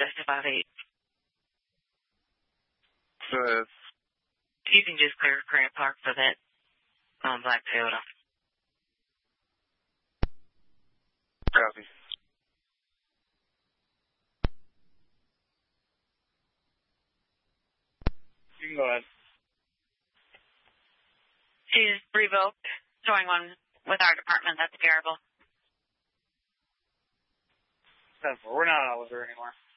658. So you can just clear Grant Park for that black Toyota. Copy. You can go ahead. She's revoked, showing one with our department. That's terrible. We're not out with her anymore.